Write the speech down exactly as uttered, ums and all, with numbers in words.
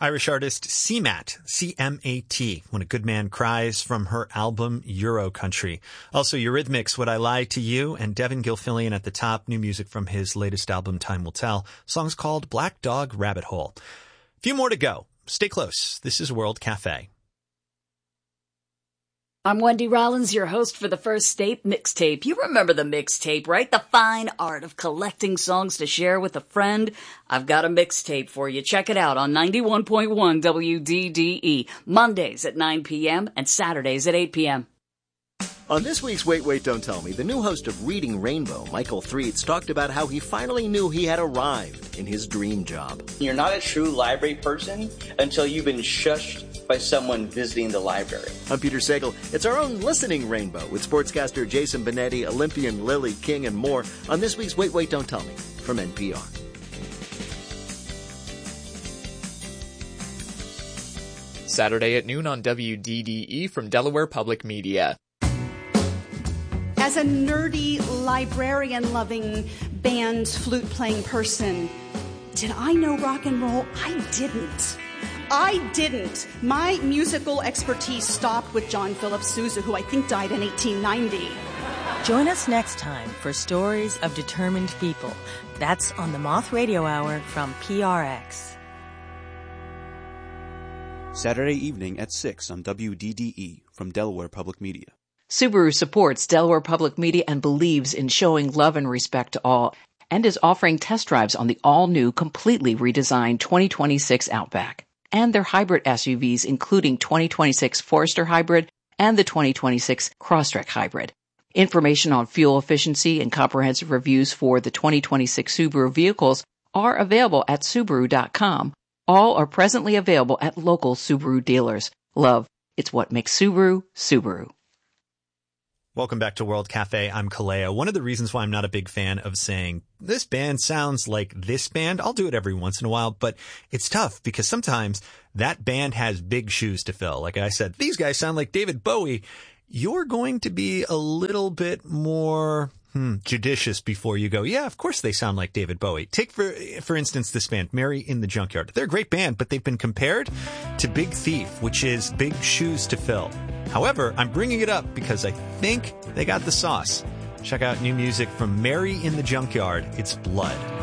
Irish artist C M A T, C M A T, When a Good Man Cries, from her album Euro Country. Also Eurythmics, Would I Lie to You, and Devin Gilfillian at the top, new music from his latest album Time Will Tell. Song's called Black Dog Rabbit Hole. A few more to go. Stay close. This is World Cafe. I'm Wendy Rollins, your host for the First State Mixtape. You remember the mixtape, right? The fine art of collecting songs to share with a friend. I've got a mixtape for you. Check it out on ninety-one point one W D D E, Mondays at nine p.m. and Saturdays at eight p.m. On this week's Wait, Wait, Don't Tell Me, the new host of Reading Rainbow, Michael Threeds, talked about how he finally knew he had arrived in his dream job. You're not a true library person until you've been shushed by someone visiting the library. I'm Peter Sagal. It's our own Listening Rainbow with sportscaster Jason Benetti, Olympian Lily King, and more on this week's Wait, Wait, Don't Tell Me from N P R. Saturday at noon on W D D E from Delaware Public Media. As a nerdy, librarian-loving, band, flute-playing person, did I know rock and roll? I didn't. I didn't. My musical expertise stopped with John Philip Sousa, who I think died in eighteen ninety. Join us next time for Stories of Determined People. That's on the Moth Radio Hour from P R X. Saturday evening at six on W D D E from Delaware Public Media. Subaru supports Delaware Public Media and believes in showing love and respect to all, and is offering test drives on the all-new, completely redesigned twenty twenty-six Outback and their hybrid S U Vs, including twenty twenty-six Forester Hybrid and the twenty twenty-six Crosstrek Hybrid. Information on fuel efficiency and comprehensive reviews for the twenty twenty-six Subaru vehicles are available at Subaru dot com. All are presently available at local Subaru dealers. Love, it's what makes Subaru, Subaru. Welcome back to World Cafe. I'm Kaleo. One of the reasons why I'm not a big fan of saying this band sounds like this band, I'll do it every once in a while, but it's tough because sometimes that band has big shoes to fill. Like I said, these guys sound like David Bowie. You're going to be a little bit more hmm, judicious before you go, yeah, of course they sound like David Bowie. Take, for for instance, this band, Mary in the Junkyard. They're a great band, but they've been compared to Big Thief, which is big shoes to fill. However, I'm bringing it up because I think they got the sauce. Check out new music from Mary in the Junkyard. It's Blood.